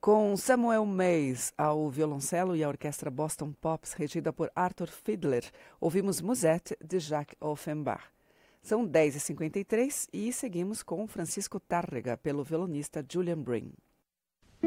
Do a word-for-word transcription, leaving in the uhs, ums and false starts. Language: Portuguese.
Com Samuel Mays ao violoncelo e a orquestra Boston Pops, regida por Arthur Fiedler, ouvimos Musette, de Jacques Offenbach. São dez e cinquenta e três e seguimos com Francisco Tárrega, pelo violonista Julian Brim.